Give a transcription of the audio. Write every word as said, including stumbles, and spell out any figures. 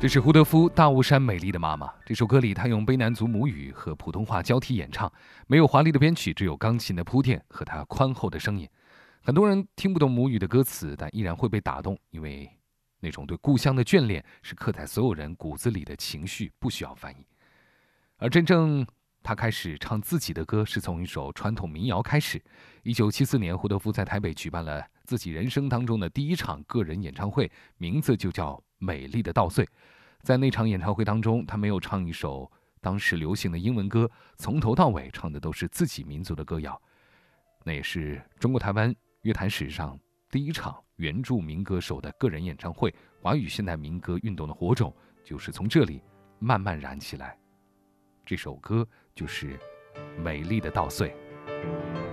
这是胡德夫《大雾山美丽的妈妈》这首歌里，他用卑南族母语和普通话交替演唱，没有华丽的编曲，只有钢琴的铺垫和他宽厚的声音。很多人听不懂母语的歌词，但依然会被打动，因为那种对故乡的眷恋是刻在所有人骨子里的情绪，不需要翻译。而真正他开始唱自己的歌，是从一首传统民谣开始。一九七四年，胡德夫在台北举办了自己人生当中的第一场个人演唱会，名字就叫《美丽的稻穗》。在那场演唱会当中，他没有唱一首当时流行的英文歌，从头到尾唱的都是自己民族的歌谣。那也是中国台湾乐坛史上第一场原住民歌手的个人演唱会，华语现代民歌运动的火种就是从这里慢慢燃起来。这首歌就是《美丽的稻穗》。